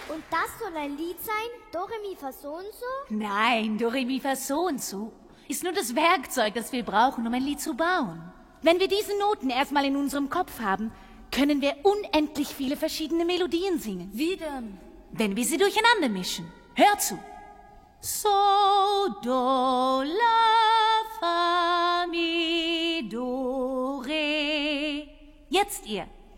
Und das soll ein Lied sein? Do, re, mi, fa, so und so? Nein, Do, re, mi, fa, so und so ist nur das Werkzeug, das wir brauchen, um ein Lied zu bauen. Wenn wir diese Noten erstmal in unserem Kopf haben, können wir unendlich viele verschiedene Melodien singen. Wie denn? Wenn wir sie durcheinander mischen. Hör zu. So, do, la, fa, mi, do, re. Jetzt ihr.